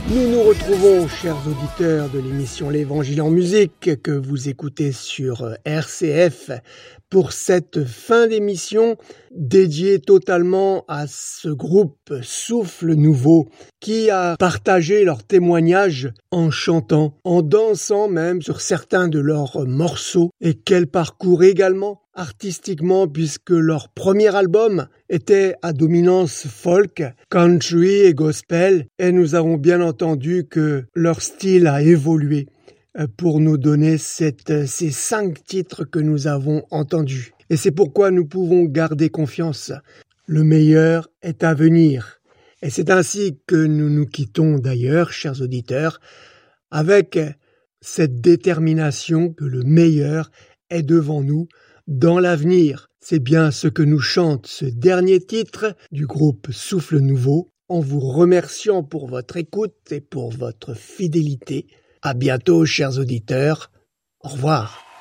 Nous nous retrouvons, chers auditeurs de l'émission L'Évangile en musique que vous écoutez sur RCF pour cette fin d'émission dédiée totalement à ce groupe Souffle Nouveau qui a partagé leurs témoignages en chantant, en dansant même sur certains de leurs morceaux. Et quel parcours également artistiquement, puisque leur premier album était à dominance folk, country et gospel, et nous avons bien entendu que leur style a évolué pour nous donner ces 5 titres que nous avons entendus. Et c'est pourquoi nous pouvons garder confiance. Le meilleur est à venir. Et c'est ainsi que nous nous quittons d'ailleurs, chers auditeurs, avec cette détermination que le meilleur est devant nous dans l'avenir. C'est bien ce que nous chante ce dernier titre du groupe Souffle Nouveau, en vous remerciant pour votre écoute et pour votre fidélité. À bientôt, chers auditeurs. Au revoir.